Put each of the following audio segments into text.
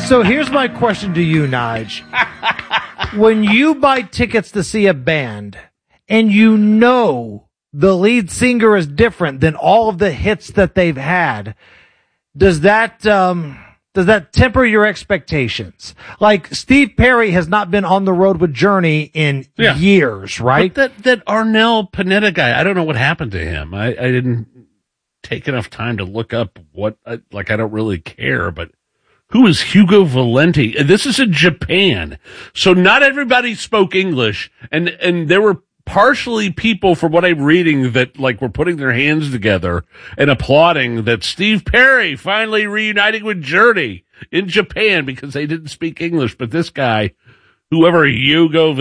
So here's my question to you, Nige. When you buy tickets to see a band and you know the lead singer is different than all of the hits that they've had, does that temper your expectations? Like, Steve Perry has not been on the road with Journey in years, right? But that Arnel Pineda guy, I don't know what happened to him. I didn't take enough time to look up I don't really care, but who is Hugo Valenti? This is in Japan. So not everybody spoke English, and there were partially people, from what I'm reading, that were putting their hands together and applauding that Steve Perry finally reuniting with Journey in Japan because they didn't speak English. But this guy, whoever Hugo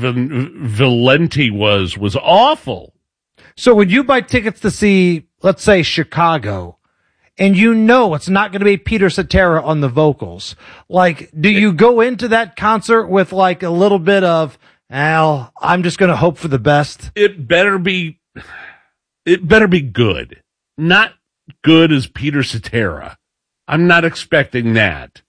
Valenti was awful. So would you buy tickets to see, let's say, Chicago, and you know it's not going to be Peter Cetera on the vocals? Do you go into that concert with a little bit of, Al, I'm just going to hope for the best? It better be good. Not good as Peter Cetera. I'm not expecting that.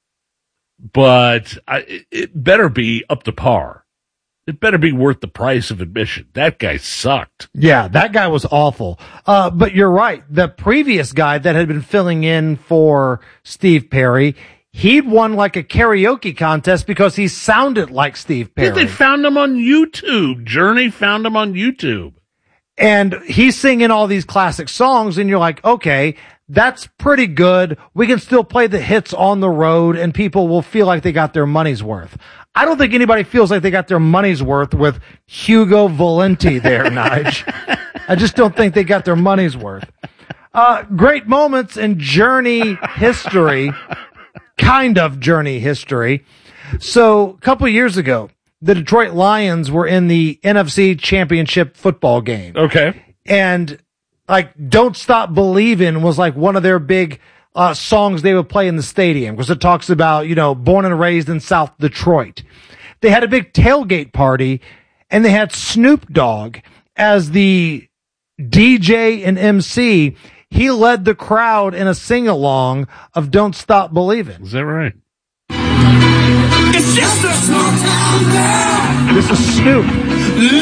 But it better be up to par. It better be worth the price of admission. That guy sucked. Yeah, that guy was awful. But you're right. The previous guy that had been filling in for Steve Perry, he'd won a karaoke contest because he sounded like Steve Perry. Yeah, they found him on YouTube. Journey found him on YouTube. And he's singing all these classic songs, and you're like, okay, that's pretty good. We can still play the hits on the road, and people will feel like they got their money's worth. I don't think anybody feels like they got their money's worth with Hugo Valenti there, Nige. I just don't think they got their money's worth. Great moments in Journey history. Kind of Journey history. So a couple years ago, the Detroit Lions were in the NFC Championship football game. Okay. And Don't Stop Believin' was one of their big songs they would play in the stadium, because it talks about, born and raised in South Detroit. They had a big tailgate party, and they had Snoop Dogg as the DJ and MC. He led the crowd in a sing-along of Don't Stop Believin'. Is that right? It's just a small town girl. This is Snoop.